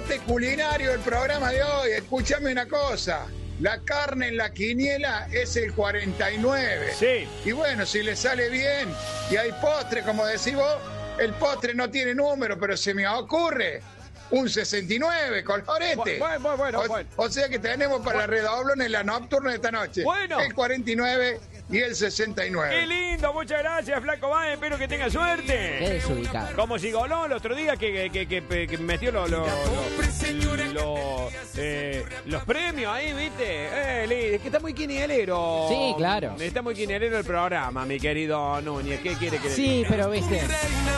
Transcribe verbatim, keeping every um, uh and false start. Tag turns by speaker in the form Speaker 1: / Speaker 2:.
Speaker 1: aporte culinario del programa de hoy. Escúchame una cosa. La carne en la quiniela es el cuarenta y nueve.
Speaker 2: Sí.
Speaker 1: Y bueno, si le sale bien y hay postre, como decís vos, el postre no tiene número, pero se me ocurre un sesenta y nueve, colorete.
Speaker 2: Bueno, bueno, bueno,
Speaker 1: o,
Speaker 2: bueno.
Speaker 1: o sea que tenemos para redoblón en la nocturna de esta noche.
Speaker 2: Bueno.
Speaker 1: El cuarenta y nueve y el sesenta y nueve.
Speaker 2: ¡Qué lindo! Muchas gracias, Flaco Báez. Espero que tenga suerte.
Speaker 3: Qué desubicado.
Speaker 2: Como Sigoló el otro día que, que, que, que, que metió lo, lo, lo, lo, eh, los premios ahí, ¿viste? Eh, li- es que está muy quinielero.
Speaker 3: Sí, claro.
Speaker 2: Está muy quinielero el programa, mi querido Núñez. ¿Qué quiere que le
Speaker 3: Sí,
Speaker 2: diga?
Speaker 3: pero viste.